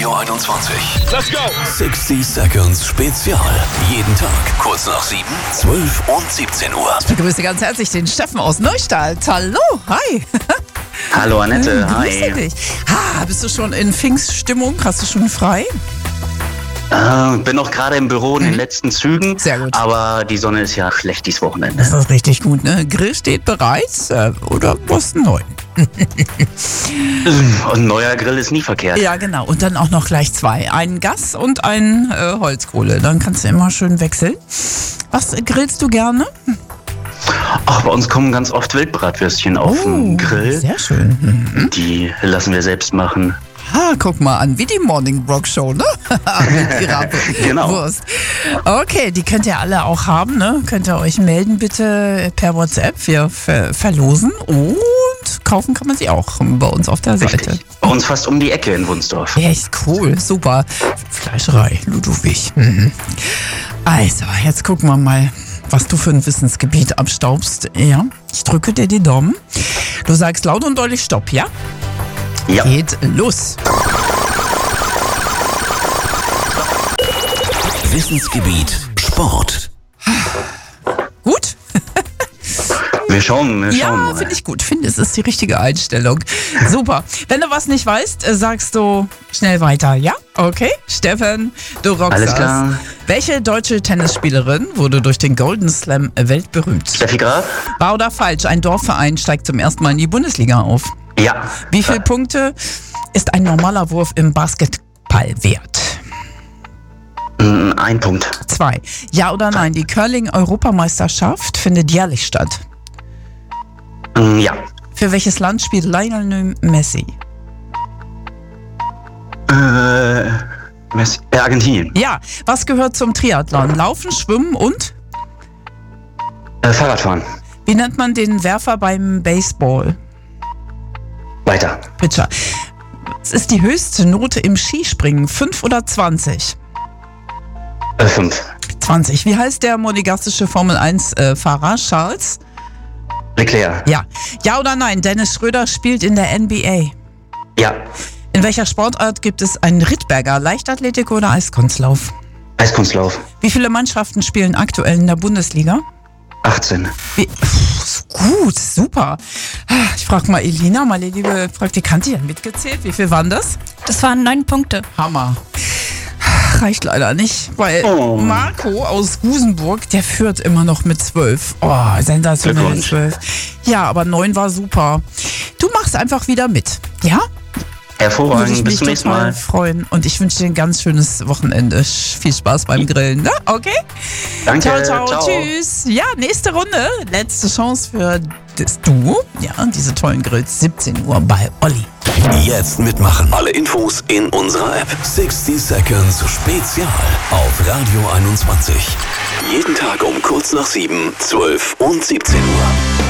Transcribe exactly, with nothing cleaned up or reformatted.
Radio einundzwanzig. Let's go! sixty Seconds Spezial. Jeden Tag kurz nach sieben, zwölf und siebzehn Uhr. Ich begrüße ganz herzlich den Steffen aus Neustadt. Hallo, hi. Hallo Annette, hi. Grüße dich. Ha, bist du schon in Pfingststimmung? Hast du schon frei? Äh, bin noch gerade im Büro in den letzten Zügen. Sehr gut. Aber die Sonne ist ja schlecht dieses Wochenende. Das ist richtig gut, ne? Grill steht bereit. Äh, oder was neu? Und ein neuer Grill ist nie verkehrt. Ja, genau. Und dann auch noch gleich zwei. Einen Gas und einen äh, Holzkohle. Dann kannst du immer schön wechseln. Was äh, grillst du gerne? Ach, bei uns kommen ganz oft Wildbratwürstchen auf den Grill. Sehr schön. Mhm. Die lassen wir selbst machen. Ah, guck mal an, wie die Morning Rock Show, ne? Mit ihrer Genau. Wurst. Okay, die könnt ihr alle auch haben, ne? Könnt ihr euch melden bitte per WhatsApp. Wir ver- verlosen und kaufen kann man sie auch bei uns auf der Seite. Richtig. Bei uns fast um die Ecke in Wunsdorf. Echt cool, super. Fleischerei, Ludwig. Mhm. Also, jetzt gucken wir mal, was du für ein Wissensgebiet abstaubst. Ja, ich drücke dir die Daumen. Du sagst laut und deutlich Stopp, ja? Ja. Geht los. Wissensgebiet Sport. Gut? Wir schauen, wir schauen Ja, mal. finde ich gut. Finde, es ist die richtige Einstellung. Super. Wenn du was nicht weißt, äh, sagst du schnell weiter, ja? Okay. Steffen, du rockst Alles das. klar. Welche deutsche Tennisspielerin wurde durch den Golden Slam weltberühmt? Steffi Graf? Wahr oder falsch? Ein Dorfverein steigt zum ersten Mal in die Bundesliga auf. Ja. Wie viele Punkte ist ein normaler Wurf im Basketball wert? Mm, Ein Punkt. Zwei. Ja oder nein? Die Curling-Europameisterschaft findet jährlich statt. Mm, Ja. Für welches Land spielt Lionel Messi? Äh, Messi- äh, Argentinien. Ja. Was gehört zum Triathlon? Laufen, Schwimmen und? Äh, Fahrradfahren. Wie nennt man den Werfer beim Baseball? Weiter. Pitcher. Was ist die höchste Note im Skispringen? fünf oder zwanzig? Äh, fünf. zwanzig. Wie heißt der monegastische Formel eins Fahrer? Charles? Leclerc. Ja. Ja oder nein? Dennis Schröder spielt in der N B A. Ja. In welcher Sportart gibt es einen Rittberger? Leichtathletik oder Eiskunstlauf? Eiskunstlauf. Wie viele Mannschaften spielen aktuell in der Bundesliga? achtzehn. Wie, pff, gut, super. Ich frage mal Elina, meine liebe Praktikantin, hat mitgezählt. Wie viel waren das? Das waren neun Punkte. Hammer. Reicht leider nicht, weil Oh. Marco aus Gusenburg, der führt immer noch mit zwölf. Oh, sensationell Glückwunsch. zwölf. Ja, aber neun war super. Du machst einfach wieder mit, ja? Würde Hervorragend. ich Bis mich zum nächsten total Mal. freuen. Und ich wünsche dir ein ganz schönes Wochenende. Viel Spaß beim Grillen, ne? Okay? Danke. Ciao, ciao, tschüss. Ja, nächste Runde. Letzte Chance für das Duo. Ja, diese tollen Grills. siebzehn Uhr bei Olli. Jetzt mitmachen. Alle Infos in unserer App. sixty Seconds Spezial auf Radio einundzwanzig. Jeden Tag um kurz nach sieben, zwölf und siebzehn Uhr.